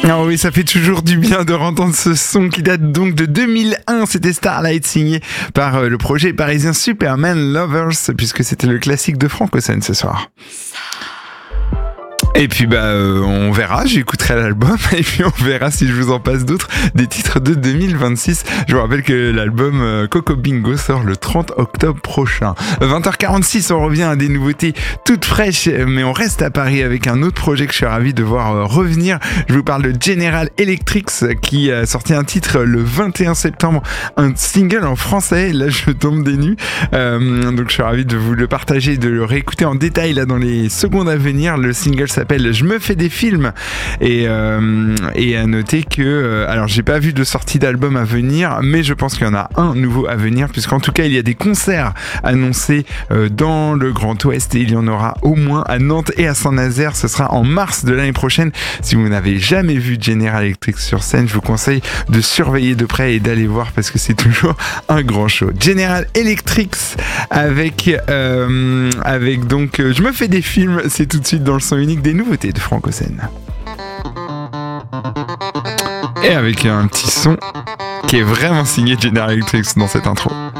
Ah oui, ça fait toujours du bien de entendre ce son qui date donc de 2001. C'était Starlight, signé par le projet parisien Superman Lovers, puisque c'était le classique de Franck Ossen ce soir. Et puis on verra, j'écouterai l'album et puis on verra si je vous en passe d'autres, des titres de 2026. Je vous rappelle que l'album Coco Bingo sort le 30 octobre prochain. 20h46, on revient à des nouveautés toutes fraîches, mais on reste à Paris avec un autre projet que je suis ravi de voir revenir. Je vous parle de General Electric qui a sorti un titre le 21 septembre, un single en français. Là, je tombe des nues. Donc je suis ravi de vous le partager, de le réécouter en détail là dans les secondes à venir. Le single s'appelle Je me fais des films et à noter que alors j'ai pas vu de sortie d'album à venir, mais je pense qu'il y en a un nouveau à venir, puisqu'en tout cas il y a des concerts annoncés dans le Grand Ouest et il y en aura au moins à Nantes et à Saint-Nazaire. Ce sera en mars de l'année prochaine. Si vous n'avez jamais vu General Electric sur scène, je vous conseille de surveiller de près et d'aller voir parce que c'est toujours un grand show. General Electric avec donc Je me fais des films, c'est tout de suite dans le son unique des nouveautés de Franck Ossen. Et avec un petit son qui est vraiment signé General Electric dans cette intro.